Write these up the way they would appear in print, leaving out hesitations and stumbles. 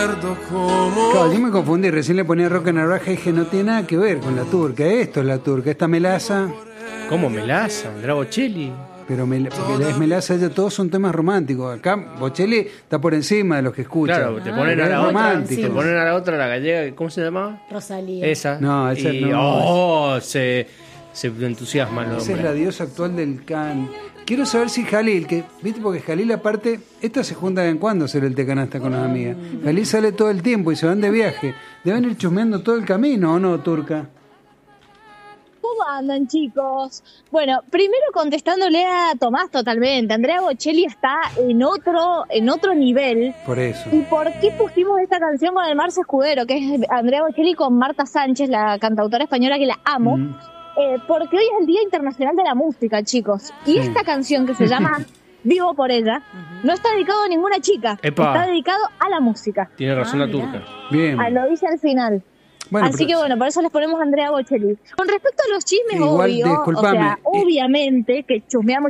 recuerdo como... Claro, yo me confundí, recién le ponía Roca Narvaja y dije, no tiene nada que ver con la turca. Esto es la turca, esta melaza. ¿Cómo melaza? Andrea Bocelli. Pero porque es melaza, todos son temas románticos. Acá Bocelli está por encima de los que escuchan. Claro, te ponen a la otra, romántico. te ponen a la otra, la gallega, ¿cómo se llamaba? Rosalía. Esa. No, esa y, no. Se entusiasman los Esa es hombres. la diosa actual del can. Quiero saber si Jalil, que viste, porque Jalil aparte, esta se junta de vez en cuando a hacer el té canasta con las amigas. Jalil sale todo el tiempo y se van de viaje. Deben ir chusmeando todo el camino, ¿o no, turca? ¿Cómo andan, chicos? Bueno, primero contestándole a Tomás totalmente. Andrea Bocelli está en otro nivel. Por eso. ¿Y por qué pusimos esta canción con el Marce Escudero, que es Andrea Bocelli con Marta Sánchez, la cantautora española que la amo? Porque hoy es el Día Internacional de la Música, chicos. Y esta canción que se llama Vivo por ella, no está dedicado a ninguna chica. Epa. Está dedicado a la música. Tiene razón la mirá. turca. Bien. Lo dice al final. Bueno, Así que bueno, por eso les ponemos a Andrea Bocelli. Con respecto a los chismes, Igual, obvio, disculpame, o sea, obviamente que chusmeamos.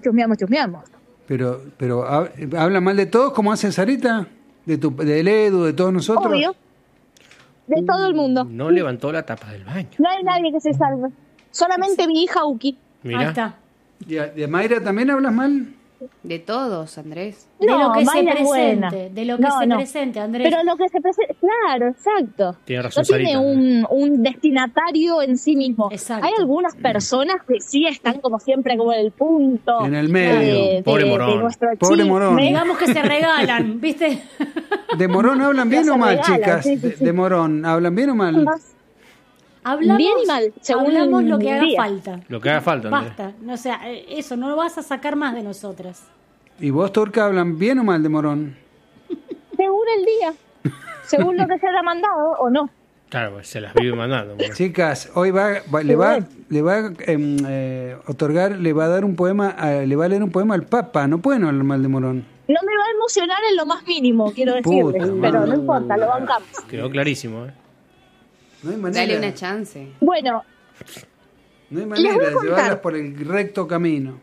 Pero habla mal de todos, como hace Sarita, del Edu, de todos nosotros. Obvio. De todo el mundo. No levantó la tapa del baño. No hay nadie que se salve. Solamente mi hija Uki. Mirá. Ahí está. ¿De Mayra también hablas mal? De todos, Andrés. De No, lo que se Mayra es buena. presente. De lo que No, se no. presente, Andrés. Pero lo que se presenta, claro, exacto. Tiene razón No tiene Sarita. un destinatario en sí mismo. Exacto. Hay algunas personas que sí están como siempre como en el punto. En el medio. Pobre Morón. De nuestro Pobre chisme. Morón. Digamos que se regalan, ¿viste? ¿De Morón hablan bien Ya o se mal, regalan, chicas? sí, sí, sí. De Morón, ¿hablan bien o mal? Hablamos, Bien y mal, según hablamos lo que haga día. falta. Lo que haga falta, Andrés. Basta. O sea, eso, no lo vas a sacar más de nosotras. ¿Y vos, turca, hablan bien o mal de Morón? Según el día. Según lo que se haya mandado o no. Claro, pues se las vive mandando. Bueno. Chicas, hoy le va a otorgar, le va a dar un poema, le va a leer un poema al Papa. No pueden hablar mal de Morón. No me va a emocionar en lo más mínimo, quiero decirles. Puta Pero madre. no importa, lo bancamos. Quedó clarísimo, ¿eh? No hay manera, Dale una chance. Bueno, no hay Les voy a manera de contar. llevarlas por el recto camino.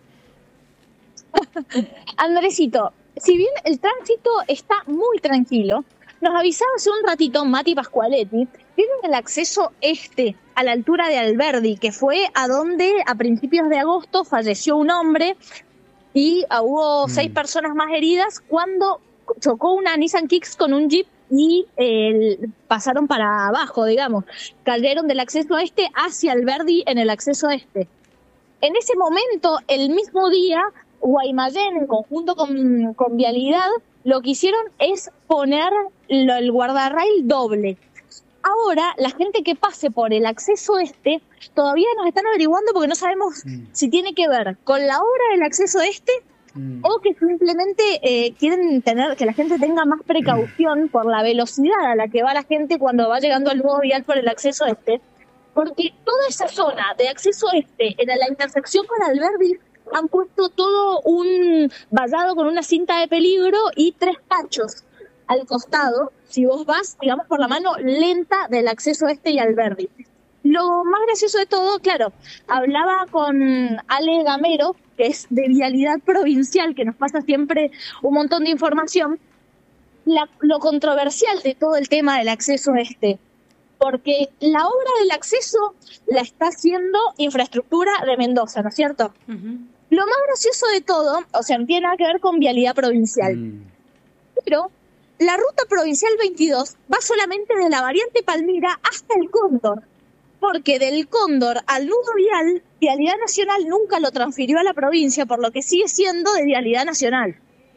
Andresito, si bien el tránsito está muy tranquilo, nos avisaba hace un ratito Mati Pascualetti, tienen el acceso a la altura de Alberdi, que fue a donde a principios de agosto falleció un hombre y hubo 6 personas más heridas cuando chocó una Nissan Kicks con un Jeep y pasaron para abajo, digamos. Cayeron del acceso hacia Alberdi en el acceso En ese momento, el mismo día, Guaymallén, en conjunto con Vialidad, lo que hicieron es poner el guardarrail doble. Ahora, la gente que pase por el acceso todavía nos están averiguando porque no sabemos si tiene que ver con la obra del acceso o que simplemente quieren tener que la gente tenga más precaución por la velocidad a la que va la gente cuando va llegando al nuevo vial por el acceso porque toda esa zona de acceso en la intersección con Alberdi han puesto todo un vallado con una cinta de peligro y 3 cachos al costado, si vos vas, digamos, por la mano lenta del acceso y Alberdi. Lo más gracioso de todo, claro, hablaba con Ale Gamero, que es de Vialidad Provincial, que nos pasa siempre un montón de información, lo controversial de todo el tema del acceso porque la obra del acceso la está haciendo Infraestructura de Mendoza, ¿no es cierto? Lo más gracioso de todo, o sea, no tiene nada que ver con Vialidad Provincial, pero la ruta provincial 22 va solamente de la variante Palmira hasta el Cóndor, porque del Cóndor al nudo vial, Vialidad Nacional nunca lo transfirió a la provincia, por lo que sigue siendo de Vialidad Nacional.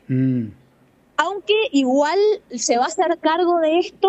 Aunque igual se va a hacer cargo de esto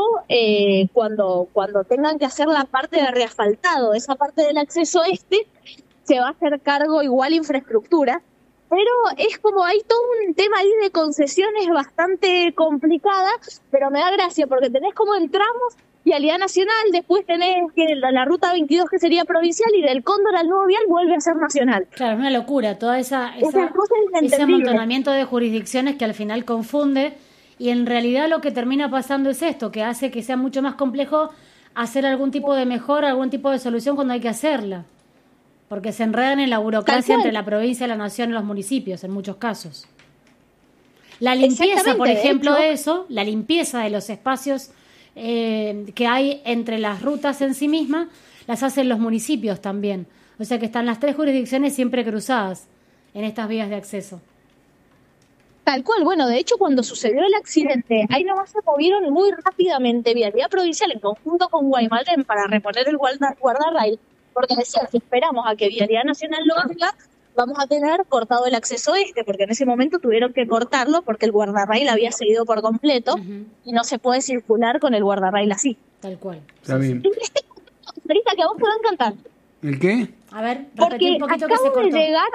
cuando tengan que hacer la parte de reasfaltado, esa parte del acceso se va a hacer cargo igual Infraestructura, pero es como hay todo un tema ahí de concesiones bastante complicada, pero me da gracia porque tenés como en tramos Vialidad Nacional, después tenés que la ruta 22 que sería provincial y del Cóndor al nuevo vial vuelve a ser nacional. Claro, es una locura, toda ese inentendible. amontonamiento de jurisdicciones que al final confunde y en realidad lo que termina pasando es esto, que hace que sea mucho más complejo hacer algún tipo de mejora, algún tipo de solución cuando hay que hacerla. Porque se enredan en la burocracia entre la provincia, la nación y los municipios, en muchos casos. La limpieza, por ejemplo, de eso, la limpieza de los espacios que hay entre las rutas en sí mismas, las hacen los municipios también. O sea que están las 3 jurisdicciones siempre cruzadas en estas vías de acceso. Tal cual, bueno, de hecho cuando sucedió el accidente, ahí nomás se movieron muy rápidamente Vialidad Provincial en conjunto con Guaymallén para reponer el guardarrail, porque decían, si esperamos a que Vialidad Nacional lo haga, vamos a tener cortado el acceso porque en ese momento tuvieron que cortarlo porque el guardarrail había seguido por completo y no se puede circular con el guardarrail así. Tal cual. Está bien. Marita, que a vos te va a encantar. ¿El qué? A ver, repetí Porque un poquito que se acabo de cortó. llegar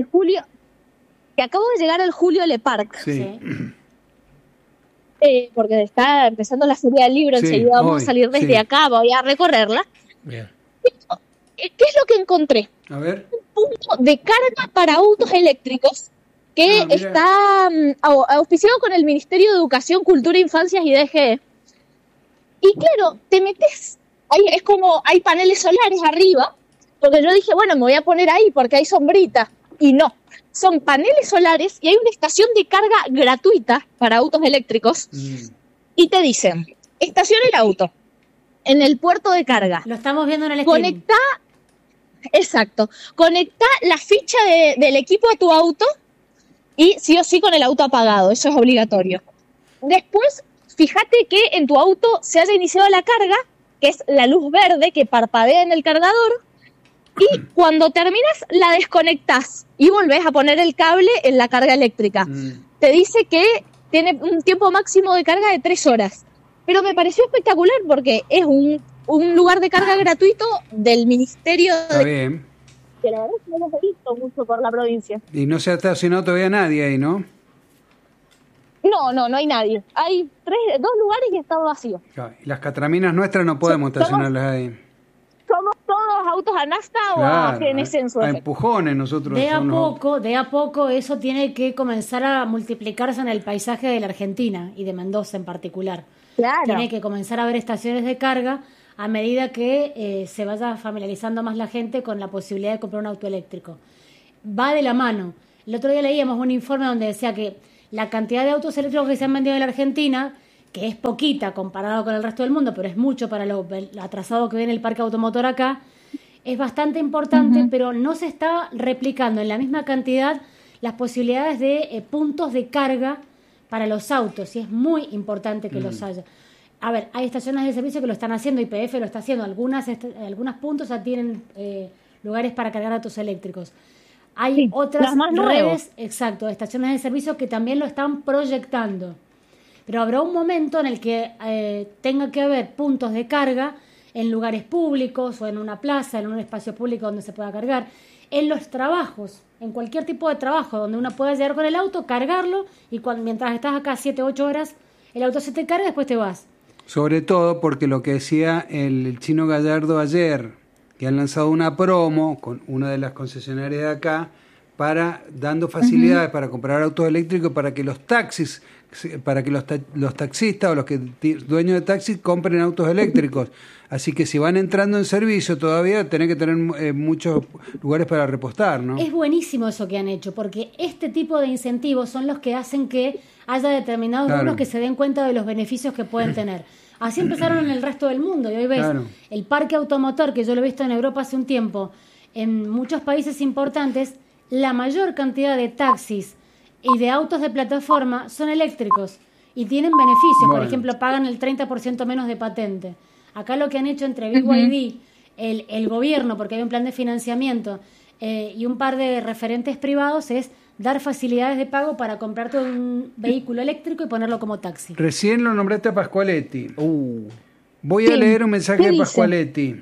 al Julio Le Parc. Sí. Porque está empezando la Feria del Libro, Sí, enseguida vamos hoy, a salir desde sí. acá, voy a recorrerla. Bien. ¿Qué es lo que encontré? A ver. Punto de carga para autos eléctricos que Mira. está auspiciado con el Ministerio de Educación, Cultura, Infancias y DGE. Y claro, te metes, ahí es como hay paneles solares arriba, porque yo dije, bueno, me voy a poner ahí porque hay sombrita. Y no, son paneles solares y hay una estación de carga gratuita para autos eléctricos. Y te dicen, estaciona el auto en el puerto de carga. Lo estamos viendo en el streaming. Conecta la ficha del equipo a tu auto y sí o sí con el auto apagado, eso es obligatorio. Después, fíjate que en tu auto se haya iniciado la carga, que es la luz verde que parpadea en el cargador, y cuando terminas la desconectas y volvés a poner el cable en la carga eléctrica. Te dice que tiene un tiempo máximo de carga de 3 horas. Pero me pareció espectacular porque es un lugar de carga gratuito del Ministerio Está bien. que la verdad es que no hemos visto mucho por la provincia. Y no se ha estacionado todavía nadie ahí, ¿no? No hay nadie. Hay 2 lugares y está vacío. Claro, y las catraminas nuestras no podemos estacionarlas ahí. Somos todos autos a nafta o a GNC en su a efecto. empujones nosotros. De a somos- poco eso tiene que comenzar a multiplicarse en el paisaje de la Argentina y de Mendoza en particular. Claro. Tiene que comenzar a haber estaciones de carga a medida que se vaya familiarizando más la gente con la posibilidad de comprar un auto eléctrico. Va de la mano. El otro día leíamos un informe donde decía que la cantidad de autos eléctricos que se han vendido en la Argentina, que es poquita comparado con el resto del mundo, pero es mucho para lo atrasado que viene el parque automotor acá, es bastante importante, pero no se está replicando en la misma cantidad las posibilidades de puntos de carga para los autos, y es muy importante que los haya. A ver, hay estaciones de servicio que lo están haciendo, YPF lo está haciendo, algunos puntos ya tienen lugares para cargar autos eléctricos. Hay Sí, otras las más nuevas. exacto, de estaciones de servicio que también lo están proyectando. Pero habrá un momento en el que tenga que haber puntos de carga en lugares públicos o en una plaza, en un espacio público donde se pueda cargar, en los trabajos, en cualquier tipo de trabajo donde uno pueda llegar con el auto, cargarlo y mientras estás acá 7, 8 horas, el auto se te carga y después te vas. Sobre todo porque lo que decía el Chino Gallardo ayer, que han lanzado una promo con una de las concesionarias de acá, dando facilidades para comprar autos eléctricos para que los taxis, para que los taxistas o los dueños de taxis compren autos eléctricos. Así que si van entrando en servicio todavía tenés que tener muchos lugares para repostar, ¿no? Es buenísimo eso que han hecho, porque este tipo de incentivos son los que hacen que haya determinados Claro. grupos que se den cuenta de los beneficios que pueden tener. Así empezaron en el resto del mundo, y hoy ves Claro. el parque automotor, que yo lo he visto en Europa hace un tiempo, en muchos países importantes, la mayor cantidad de taxis y de autos de plataforma son eléctricos y tienen beneficios. Por Bueno. ejemplo, pagan el 30% menos de patente. Acá lo que han hecho entre BYD, el gobierno, porque hay un plan de financiamiento, y un par de referentes privados, es dar facilidades de pago para comprarte un vehículo eléctrico y ponerlo como taxi. Recién lo nombraste a Pascualetti. Voy a leer un mensaje ¿Qué de dice? Pascualetti,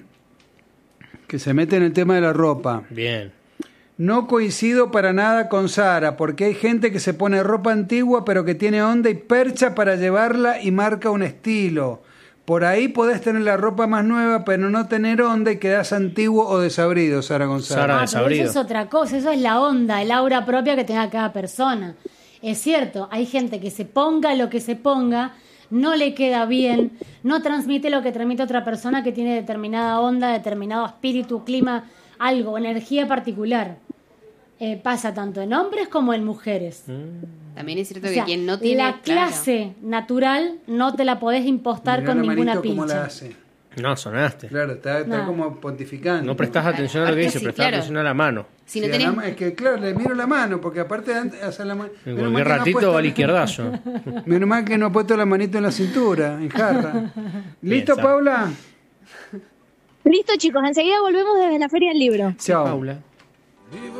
que se mete en el tema de la ropa. Bien. No coincido para nada con Sara, porque hay gente que se pone ropa antigua pero que tiene onda y percha para llevarla y marca un estilo. Por ahí podés tener la ropa más nueva pero no tener onda y quedás antiguo o desabrido, Sara González. Sara, Pero desabrido. eso es otra cosa, eso es la onda, el aura propia que tenga cada persona. Es cierto, hay gente que se ponga lo que se ponga, no le queda bien, no transmite lo que transmite otra persona que tiene determinada onda, determinado espíritu, clima, algo, energía particular. pasa tanto en hombres como en mujeres. También es cierto O sea, que quien no tiene la clase natural no te la podés impostar Mirá con la ninguna manito cómo la pincha. hace. No, sonaste. Claro, está No. como pontificando. No prestás atención a lo que dice, Sí, prestás claro. atención a la mano. Si no Sí, tenés... es que claro, le miro la mano, porque aparte de hacer la mano. En cualquier ratito va al izquierdazo. Menos mal que no ha puesto la manito en la cintura, en jarra. ¿Listo, sabe. Paula? Listo, chicos, enseguida volvemos desde la Feria del Libro. Chao. Paula.